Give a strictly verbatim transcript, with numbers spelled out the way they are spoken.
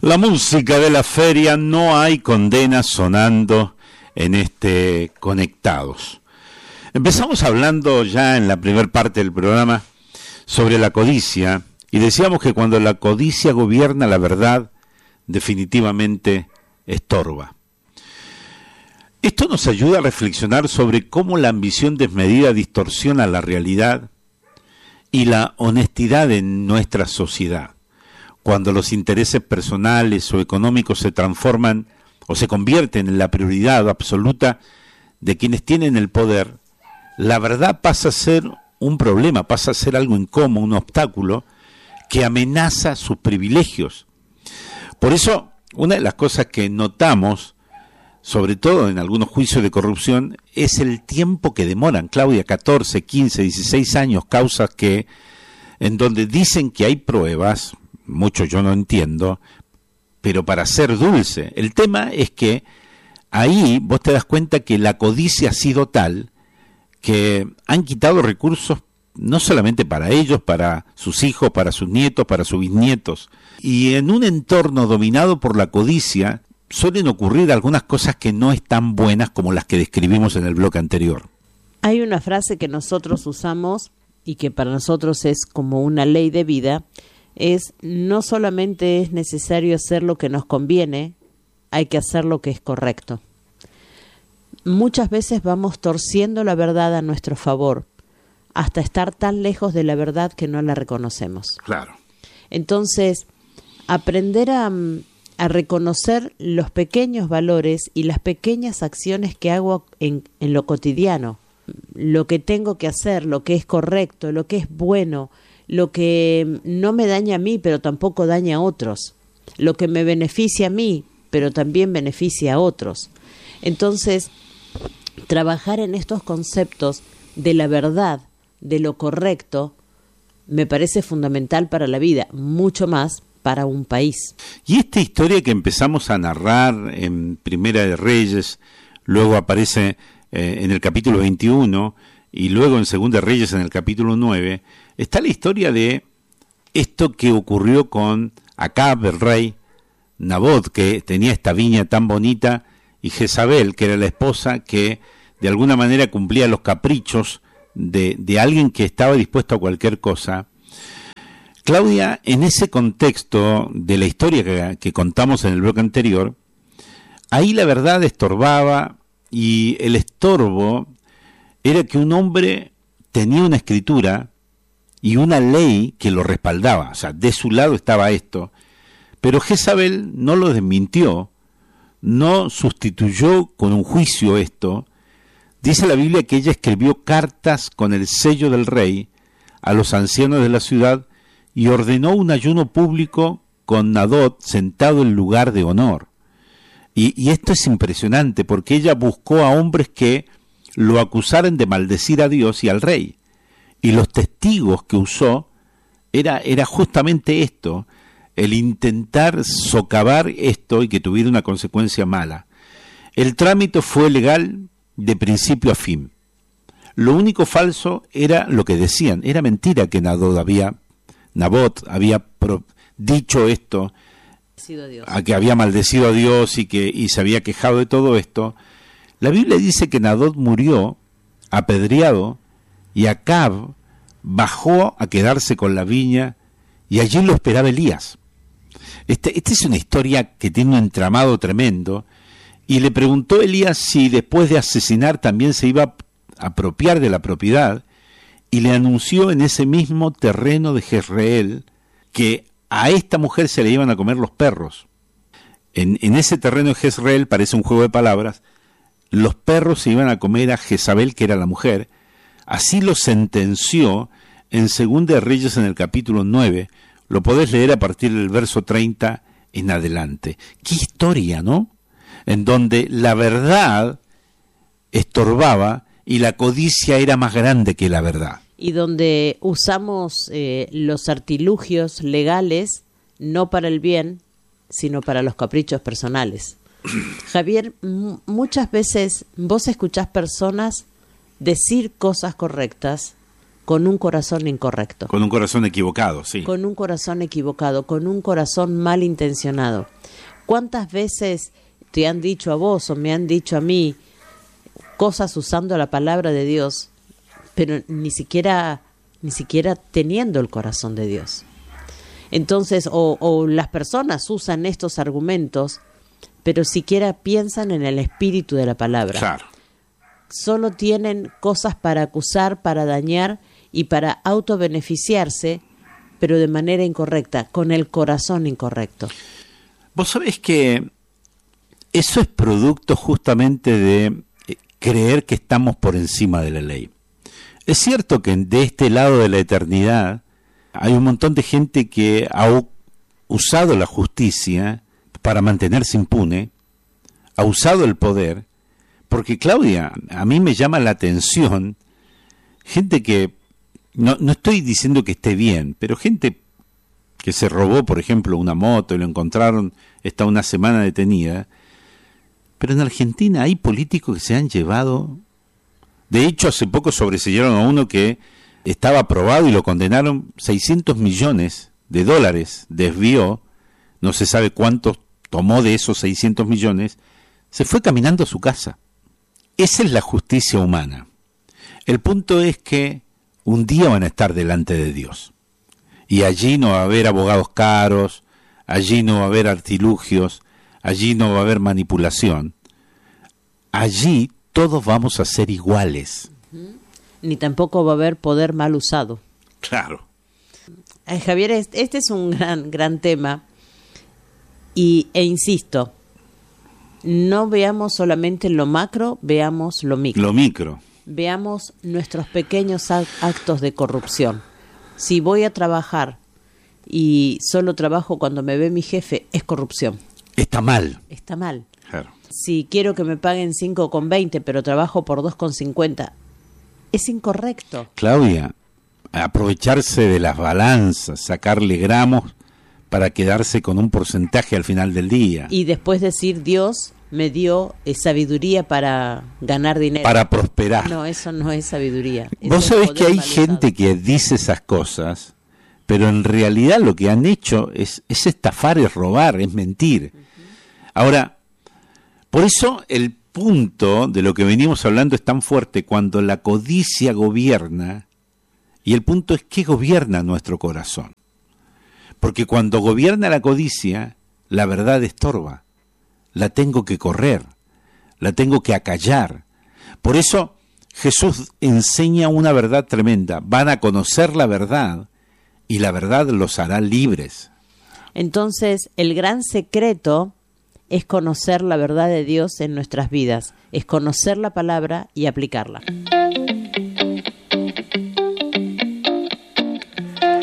La música de la feria, no hay condenas sonando en este Conectados. Empezamos hablando ya en la primera parte del programa sobre la codicia y decíamos que cuando la codicia gobierna la verdad, definitivamente estorba. Esto nos ayuda a reflexionar sobre cómo la ambición desmedida distorsiona la realidad y la honestidad en nuestra sociedad. Cuando los intereses personales o económicos se transforman o se convierten en la prioridad absoluta de quienes tienen el poder, la verdad pasa a ser un problema, pasa a ser algo incómodo, un obstáculo que amenaza sus privilegios. Por eso, una de las cosas que notamos, sobre todo en algunos juicios de corrupción, es el tiempo que demoran. Claudia, catorce, quince, dieciséis años, causas que, en donde dicen que hay pruebas, mucho yo no entiendo, pero para ser dulce. El tema es que ahí vos te das cuenta que la codicia ha sido tal que han quitado recursos no solamente para ellos, para sus hijos, para sus nietos, para sus bisnietos. Y en un entorno dominado por la codicia suelen ocurrir algunas cosas que no están buenas como las que describimos en el bloque anterior. Hay una frase que nosotros usamos y que para nosotros es como una ley de vida, es no solamente es necesario hacer lo que nos conviene, hay que hacer lo que es correcto. Muchas veces vamos torciendo la verdad a nuestro favor, hasta estar tan lejos de la verdad que no la reconocemos. Claro. Entonces, aprender a, a reconocer los pequeños valores y las pequeñas acciones que hago en, en lo cotidiano, lo que tengo que hacer, lo que es correcto, lo que es bueno, lo que no me daña a mí, pero tampoco daña a otros, lo que me beneficia a mí, pero también beneficia a otros. Entonces, trabajar en estos conceptos de la verdad, de lo correcto, me parece fundamental para la vida, mucho más para un país. Y esta historia que empezamos a narrar en Primera de Reyes, luego aparece eh, en el capítulo veintiuno, y luego en Segunda de Reyes en el capítulo nueve, está la historia de esto que ocurrió con Acab, el rey, Nabot, que tenía esta viña tan bonita, y Jezabel, que era la esposa que de alguna manera cumplía los caprichos de, de alguien que estaba dispuesto a cualquier cosa. Claudia, en ese contexto de la historia que, que contamos en el bloque anterior, ahí la verdad estorbaba, y el estorbo era que un hombre tenía una escritura y una ley que lo respaldaba, o sea, de su lado estaba esto, pero Jezabel no lo desmintió, no sustituyó con un juicio esto. Dice la Biblia que ella escribió cartas con el sello del rey a los ancianos de la ciudad y ordenó un ayuno público con Nabot sentado en lugar de honor. Y, y esto es impresionante porque ella buscó a hombres que lo acusaran de maldecir a Dios y al rey. Y los testigos que usó era, era justamente esto, el intentar socavar esto y que tuviera una consecuencia mala. El trámite fue legal de principio a fin. Lo único falso era lo que decían. Era mentira que Nabot había, Nabot había pro, dicho esto, a que había maldecido a Dios y que y se había quejado de todo esto. La Biblia dice que Nabot murió apedreado y Acab bajó a quedarse con la viña y allí lo esperaba Elías. Este, esta es una historia que tiene un entramado tremendo, y le preguntó Elías si después de asesinar también se iba a apropiar de la propiedad, y le anunció en ese mismo terreno de Jezreel que a esta mujer se le iban a comer los perros. En, en ese terreno de Jezreel, parece un juego de palabras, los perros se iban a comer a Jezabel, que era la mujer. Así lo sentenció en Segunda de Reyes en el capítulo nueve. Lo podés leer a partir del verso treinta en adelante. ¡Qué historia!, ¿no? En donde la verdad estorbaba y la codicia era más grande que la verdad. Y donde usamos eh, los artilugios legales no para el bien, sino para los caprichos personales. Javier, m- muchas veces vos escuchás personas decir cosas correctas con un corazón incorrecto. Con un corazón equivocado, sí. Con un corazón equivocado, con un corazón malintencionado. ¿Cuántas veces te han dicho a vos o me han dicho a mí cosas usando la palabra de Dios, pero ni siquiera, ni siquiera teniendo el corazón de Dios? Entonces, o, o las personas usan estos argumentos, pero siquiera piensan en el espíritu de la palabra. Claro. Solo tienen cosas para acusar, para dañar y para autobeneficiarse, pero de manera incorrecta, con el corazón incorrecto. Vos sabés que eso es producto justamente de creer que estamos por encima de la ley. Es cierto que de este lado de la eternidad hay un montón de gente que ha usado la justicia para mantenerse impune, ha usado el poder, porque Claudia, a mí me llama la atención gente que, no, no estoy diciendo que esté bien, pero gente que se robó, por ejemplo, una moto y lo encontraron, está una semana detenida, pero en Argentina hay políticos que se han llevado, de hecho hace poco sobreseyeron a uno que estaba aprobado y lo condenaron seiscientos millones de dólares, desvió, no se sabe cuántos tomó de esos seiscientos millones, se fue caminando a su casa. Esa es la justicia humana. El punto es que un día van a estar delante de Dios. Y allí no va a haber abogados caros, allí no va a haber artilugios, allí no va a haber manipulación. Allí todos vamos a ser iguales. Ni tampoco va a haber poder mal usado. Claro. Ay, Javier, este es un gran, gran tema. Y, e insisto, no veamos solamente lo macro, veamos lo micro. Lo micro. Veamos nuestros pequeños actos de corrupción. Si voy a trabajar y solo trabajo cuando me ve mi jefe, es corrupción. Está mal. Está mal. Claro. Si quiero que me paguen cinco con veinte, pero trabajo por dos con cincuenta, es incorrecto. Claudia, aprovecharse de las balanzas, sacarle gramos para quedarse con un porcentaje al final del día. Y después decir, Dios me dio eh, sabiduría para ganar dinero. Para prosperar. No, eso no es sabiduría. Vos Eso sabés es que hay poder mal gente usado. que dice esas cosas, pero en realidad lo que han hecho es, es estafar, es robar, es mentir. Uh-huh. Ahora, por eso el punto de lo que venimos hablando es tan fuerte cuando la codicia gobierna, y el punto es qué gobierna nuestro corazón. Porque cuando gobierna la codicia, la verdad estorba, la tengo que correr, la tengo que acallar. Por eso Jesús enseña una verdad tremenda, van a conocer la verdad y la verdad los hará libres. Entonces, el gran secreto es conocer la verdad de Dios en nuestras vidas, es conocer la palabra y aplicarla.